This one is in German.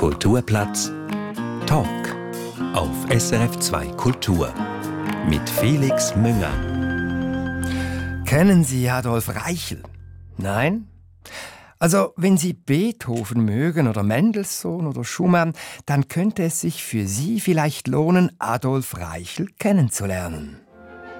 Kulturplatz Talk auf SRF 2 Kultur mit Felix Münger. Kennen Sie Adolf Reichel? Nein? Also, wenn Sie Beethoven mögen oder Mendelssohn oder Schumann, dann könnte es sich für Sie vielleicht lohnen, Adolf Reichel kennenzulernen.